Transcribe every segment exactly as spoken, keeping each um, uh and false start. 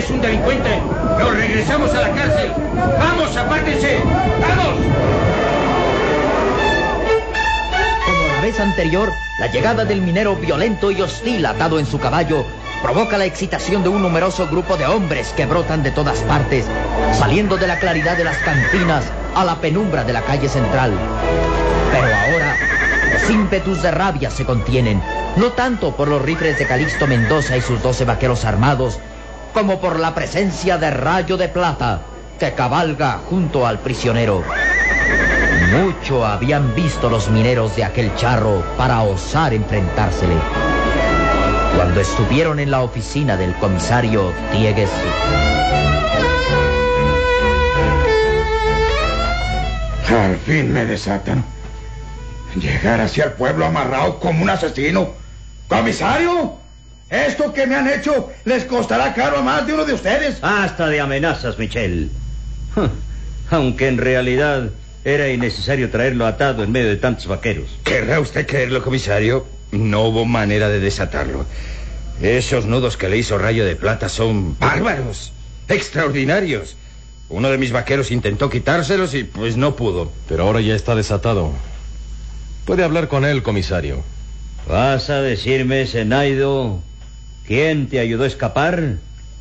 es un delincuente. Lo regresamos a la cárcel. ¡Vamos, apártense! ¡Vamos! Como la vez anterior, la llegada del minero violento y hostil atado en su caballo provoca la excitación de un numeroso grupo de hombres que brotan de todas partes, saliendo de la claridad de las cantinas a la penumbra de la calle central. Pero ahora, los ímpetus de rabia se contienen, no tanto por los rifles de Calixto Mendoza y sus doce vaqueros armados, como por la presencia de Rayo de Plata, que cabalga junto al prisionero. Mucho habían visto los mineros de aquel charro para osar enfrentársele. Cuando estuvieron en la oficina del comisario Diegues. Al fin me desatan. Llegar hacia el pueblo amarrado como un asesino. ¡Comisario! Esto que me han hecho les costará caro a más de uno de ustedes. Basta de amenazas, Michel. Aunque en realidad era innecesario traerlo atado en medio de tantos vaqueros. ¿Querrá usted creerlo, comisario? No hubo manera de desatarlo. Esos nudos que le hizo Rayo de Plata son bárbaros, extraordinarios. Uno de mis vaqueros intentó quitárselos y pues no pudo. Pero ahora ya está desatado. Puede hablar con él, comisario. ¿Vas a decirme, Zenaido, quién te ayudó a escapar?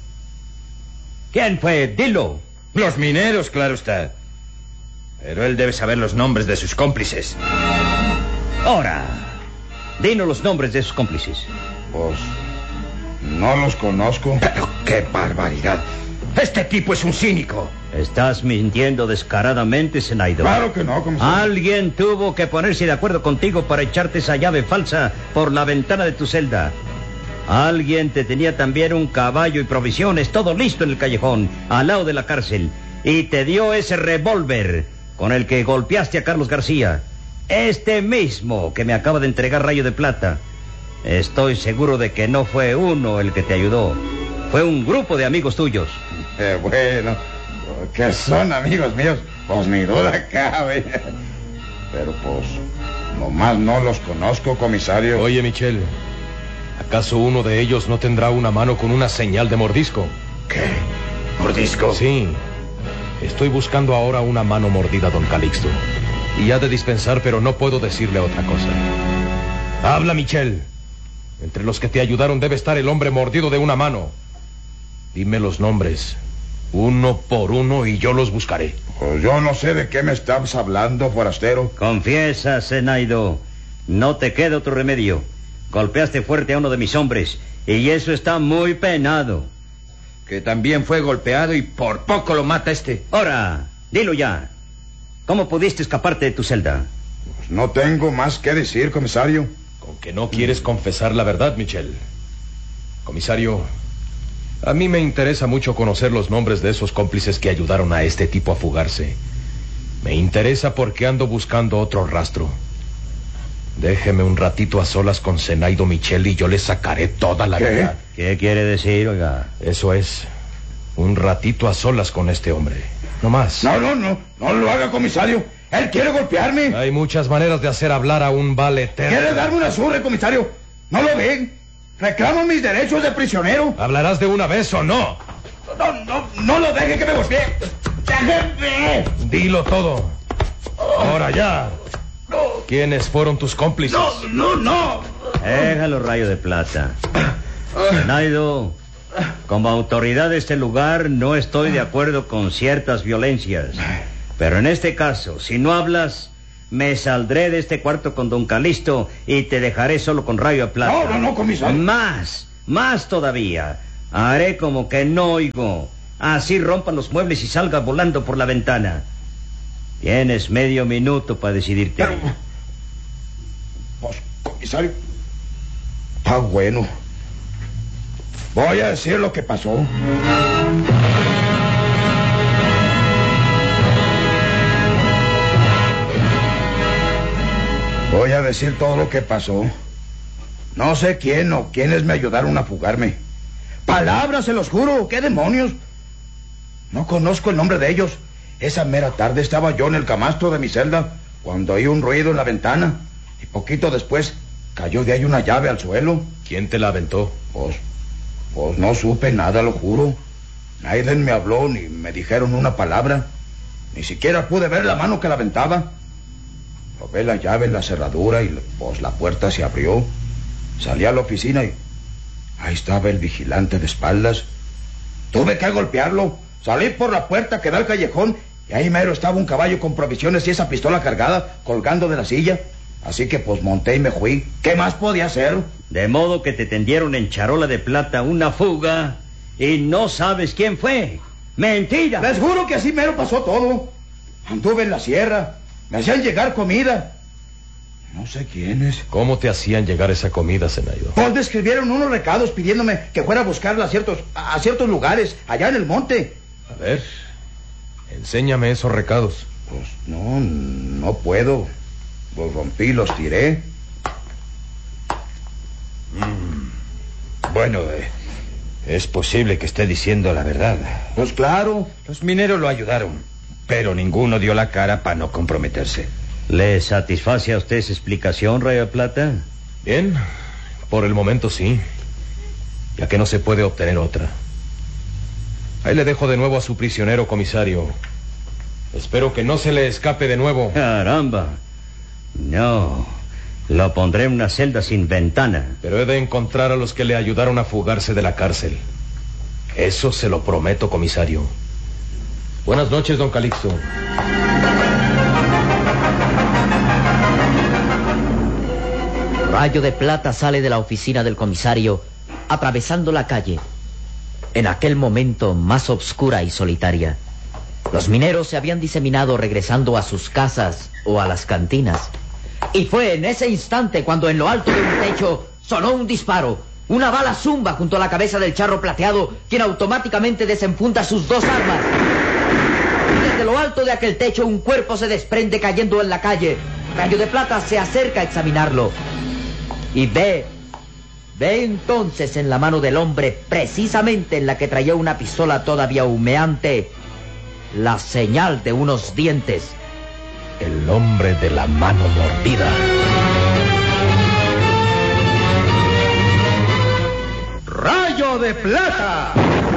¿Quién fue? Dilo. Los mineros, claro está. Pero él debe saber los nombres de sus cómplices. Ahora, dinos los nombres de sus cómplices. Pues no los conozco. Pero qué barbaridad. Este tipo es un cínico. Estás mintiendo descaradamente, Zenaido. Claro que no, comisario. Alguien tuvo que ponerse de acuerdo contigo para echarte esa llave falsa por la ventana de tu celda. Alguien te tenía también un caballo y provisiones, todo listo en el callejón, al lado de la cárcel. Y te dio ese revólver con el que golpeaste a Carlos García. Este mismo que me acaba de entregar Rayo de Plata. Estoy seguro de que no fue uno el que te ayudó. Fue un grupo de amigos tuyos. Eh, bueno, que son amigos míos, pues ni duda cabe. Pero pues, nomás no los conozco, comisario. Oye, Michel, ¿acaso uno de ellos no tendrá una mano con una señal de mordisco? ¿Qué? ¿Mordisco? Sí. Estoy buscando ahora una mano mordida, don Calixto. Y ha de dispensar, pero no puedo decirle otra cosa. Habla, Michel. Entre los que te ayudaron debe estar el hombre mordido de una mano. Dime los nombres, uno por uno, y yo los buscaré. Pues yo no sé de qué me estás hablando, forastero. Confiesa, Zenaido. No te queda otro remedio. Golpeaste fuerte a uno de mis hombres, y eso está muy penado. Que también fue golpeado y por poco lo mata este. Ahora, dilo ya. ¿Cómo pudiste escaparte de tu celda? Pues no tengo más que decir, comisario. Con que no quieres confesar la verdad, Michel. Comisario, a mí me interesa mucho conocer los nombres de esos cómplices que ayudaron a este tipo a fugarse. Me interesa porque ando buscando otro rastro. Déjeme un ratito a solas con Zenaido Michel y yo le sacaré toda la ¿Qué? verdad. ¿Qué quiere decir, oiga? Eso es, un ratito a solas con este hombre. No más. No, no, no, no lo haga, comisario. Él quiere golpearme. Hay muchas maneras de hacer hablar a un valetero. Quiere darme una zurra, comisario. ¿No lo ven? Reclamo mis derechos de prisionero. ¿Hablarás de una vez o no? No, no, no lo deje que me golpee. ¡Déjeme! Dilo todo. Ahora ya. No, ¿Quiénes fueron tus cómplices? no, no, no. Déjalo, Rayo de Plata. Zenaido, como autoridad de este lugar no estoy de acuerdo con ciertas violencias. Pero en este caso, si no hablas, me saldré de este cuarto con don Calixto y te dejaré solo con Rayo de Plata. No, no, no, comisario. Más, más todavía. Haré como que no oigo. Así rompan los muebles y salga volando por la ventana. Tienes medio minuto para decidirte. Pero, pues, comisario, está bueno. Voy a decir lo que pasó. Voy a decir todo lo que pasó. No sé quién o quiénes me ayudaron a fugarme. Palabras, se los juro. ¿Qué demonios? No conozco el nombre de ellos. Esa mera tarde estaba yo en el camastro de mi celda cuando oí un ruido en la ventana. Y poquito después cayó de ahí una llave al suelo. ¿Quién te la aventó? Pues, pues no supe nada, lo juro. Nadie me habló ni me dijeron una palabra. Ni siquiera pude ver la mano que la aventaba. Probé la llave en la cerradura y pues la puerta se abrió. Salí a la oficina y ahí estaba el vigilante de espaldas. Tuve que golpearlo. Salí por la puerta que da al callejón y ahí mero estaba un caballo con provisiones y esa pistola cargada colgando de la silla. Así que pues monté y me fui. ¿Qué más podía hacer? De modo que te tendieron en charola de plata una fuga y no sabes quién fue. ¡Mentira! Les juro que así mero pasó todo. Anduve en la sierra. Me hacían llegar comida. No sé quiénes. ¿Cómo te hacían llegar esa comida, Zenaida? Pues me escribieron unos recados pidiéndome que fuera a buscarla a ciertos, a ciertos lugares, allá en el monte. A ver, enséñame esos recados. Pues no, no puedo. Los rompí, los tiré. Mm. Bueno, eh, es posible que esté diciendo la verdad. Pues claro. Los mineros lo ayudaron, pero ninguno dio la cara para no comprometerse. ¿Le satisface a usted esa explicación, Rayo de Plata? Bien, por el momento sí, ya que no se puede obtener otra. Ahí le dejo de nuevo a su prisionero, comisario. Espero que no se le escape de nuevo. Caramba. No, lo pondré en una celda sin ventana. Pero he de encontrar a los que le ayudaron a fugarse de la cárcel. Eso se lo prometo, comisario. Buenas noches, don Calixto. Rayo de Plata sale de la oficina del comisario, atravesando la calle. En aquel momento más oscura y solitaria, los mineros se habían diseminado regresando a sus casas o a las cantinas. Y fue en ese instante cuando en lo alto de un techo sonó un disparo. Una bala zumba junto a la cabeza del charro plateado, quien automáticamente desenfunda sus dos armas. Y desde lo alto de aquel techo un cuerpo se desprende cayendo en la calle. Rayo de Plata se acerca a examinarlo. Y ve, ve entonces en la mano del hombre, precisamente en la que traía una pistola todavía humeante, la señal de unos dientes. El hombre de la mano mordida. ¡Rayo de Plata!